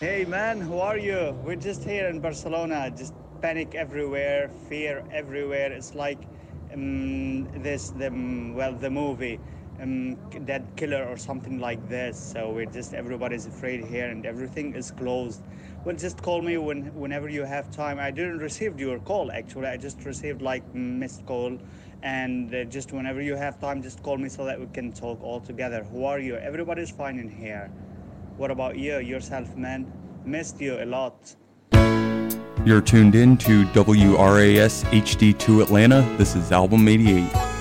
Hey man, how are you? We're just here in Barcelona, just panic everywhere, fear everywhere. It's like the movie, Dead Killer or something like this. So everybody's afraid here and everything is closed. Well, just call me whenever you have time. I didn't receive your call actually. I just received like missed call, and just whenever you have time, just call me so that we can talk all together. Who are you? Everybody's fine in here. What about you, yourself, man? Missed you a lot. You're tuned in to WRAS HD2 Atlanta. This is Album 88.